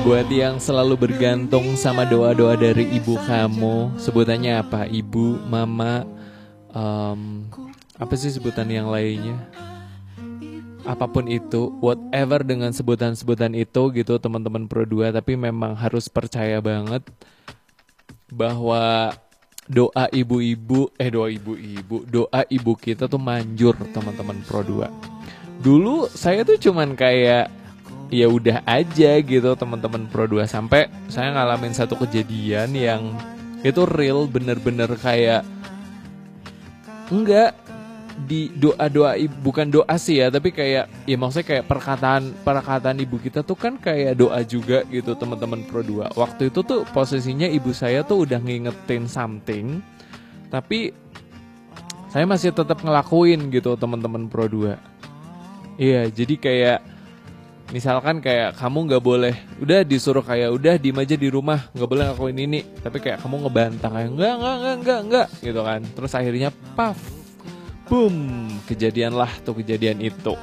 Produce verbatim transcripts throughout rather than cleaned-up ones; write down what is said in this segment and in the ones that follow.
Buat yang selalu bergantung sama doa-doa dari ibu kamu, sebutannya apa? Ibu, mama, um, apa sih sebutan yang lainnya? Apapun itu, whatever dengan sebutan-sebutan itu gitu teman-teman Pro dua. Tapi memang harus percaya banget bahwa doa ibu-ibu, eh doa ibu-ibu, doa ibu kita tuh manjur teman-teman Pro dua. Dulu saya tuh cuman kayak ya udah aja gitu teman-teman Pro dua, sampai saya ngalamin satu kejadian yang itu real, bener-bener kayak enggak di doa-doa ibu, bukan doa sih ya, tapi kayak ya maksudnya kayak perkataan perkataan ibu kita tuh kan kayak doa juga gitu teman-teman Pro dua. Waktu itu tuh posisinya ibu saya tuh udah ngingetin something, tapi saya masih tetap ngelakuin gitu teman-teman Pro dua. Iya, jadi kayak misalkan kayak kamu nggak boleh, udah disuruh kayak udah diem aja di rumah, nggak boleh ngelakuin ini, tapi kayak kamu ngebantah kayak enggak enggak enggak enggak enggak gitu kan. Terus akhirnya paf, boom, kejadianlah tuh kejadian itu.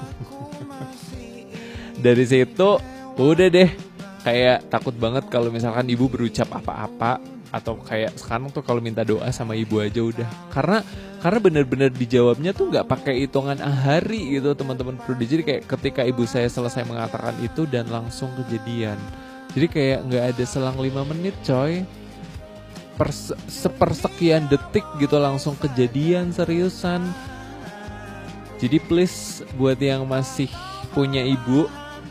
Dari situ udah deh kayak takut banget kalau misalkan ibu berucap apa-apa, atau kayak sekarang tuh kalau minta doa sama ibu aja udah, karena karena bener-bener dijawabnya tuh nggak pakai hitungan hari gitu teman-teman. Jadi kayak ketika ibu saya selesai mengatakan itu dan langsung kejadian, jadi kayak nggak ada selang lima menit coy, Pers- sepersekian detik gitu langsung kejadian, seriusan. Jadi please buat yang masih punya ibu,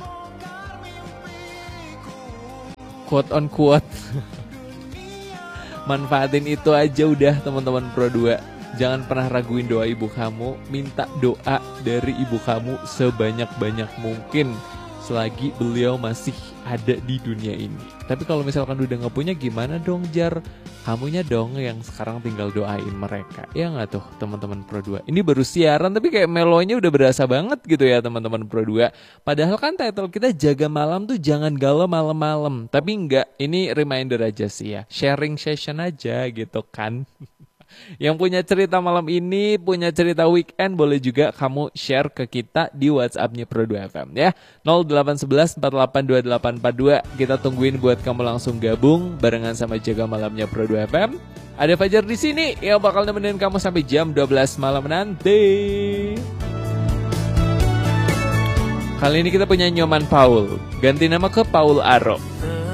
quote on quote, manfaatin itu aja udah teman-teman Pro dua. Jangan pernah raguin doa ibu kamu, minta doa dari ibu kamu sebanyak-banyak mungkin selagi beliau masih ada di dunia ini. Tapi kalau misalkan udah gak punya, gimana dong Jar? Kamunya dong yang sekarang tinggal doain mereka, ya gak tuh teman-teman Pro dua? Ini baru siaran tapi kayak melonya udah berasa banget gitu ya teman-teman Pro dua. Padahal kan title kita jaga malam tuh jangan galau malam-malam. Tapi enggak, ini reminder aja sih ya, sharing session aja gitu kan. Yang punya cerita malam ini, punya cerita weekend, boleh juga kamu share ke kita di WhatsApp-nya Pro dua F M ya. nol delapan satu satu empat delapan dua delapan empat dua. Kita tungguin buat kamu langsung gabung barengan sama Jaga Malamnya Pro dua F M. Ada Fajar di sini yang bakal nemenin kamu sampai jam dua belas malam nanti. Kali ini kita punya Nyoman Paul, ganti nama ke Paul Aro.